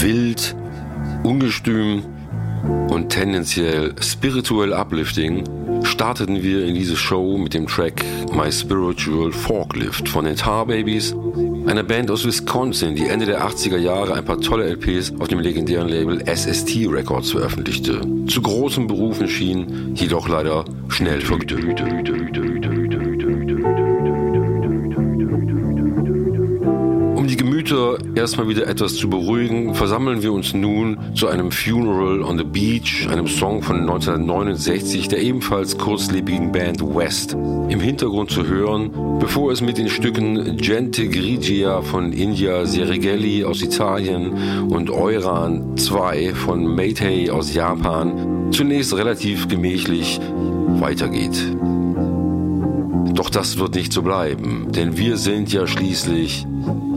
Wild, ungestüm und tendenziell spirituell uplifting starteten wir in diese Show mit dem Track My Spiritual Forklift von den Tar Babies, einer Band aus Wisconsin, die Ende der 80er Jahre ein paar tolle LPs auf dem legendären Label SST Records veröffentlichte. Zu großen Berufen schien, jedoch leider schnell vergütet. Um die Gemüter erstmal wieder etwas zu beruhigen, versammeln wir uns nun zu einem Funeral on the Beach, einem Song von 1969 der ebenfalls kurzlebigen Band West, im Hintergrund zu hören, bevor es mit den Stücken Gente Grigia von India Serigeli aus Italien und Euran 2 von Meitei aus Japan zunächst relativ gemächlich weitergeht. Doch das wird nicht so bleiben, denn wir sind ja schließlich